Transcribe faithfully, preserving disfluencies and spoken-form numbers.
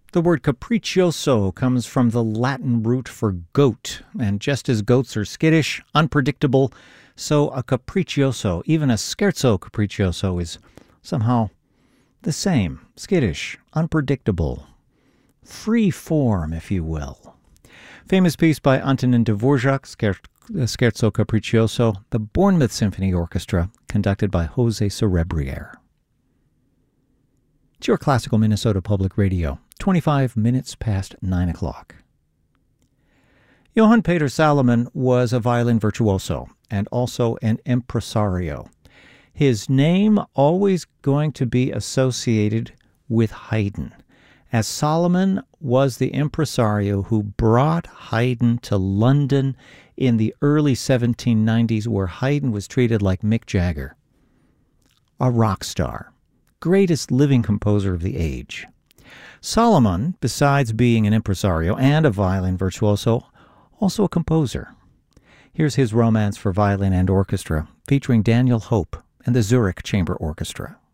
The word capriccioso comes from the Latin root for goat, and just as goats are skittish, unpredictable, so a capriccioso, even a scherzo capriccioso, is somehow the same, skittish, unpredictable, free form, if you will. Famous piece by Antonin Dvorak, Scherzo Capriccioso, the Bournemouth Symphony Orchestra, conducted by Jose Cerebriere. It's your Classical Minnesota Public Radio, twenty-five minutes past nine o'clock. Johann Peter Salomon was a violin virtuoso and also an impresario. His name always going to be associated with Haydn, as Salomon was the impresario who brought Haydn to London in the early seventeen nineties, where Haydn was treated like Mick Jagger, a rock star, greatest living composer of the age. Salomon, besides being an impresario and a violin virtuoso, also a composer. Here's his Romance for Violin and Orchestra, featuring Daniel Hope and the Zurich Chamber Orchestra.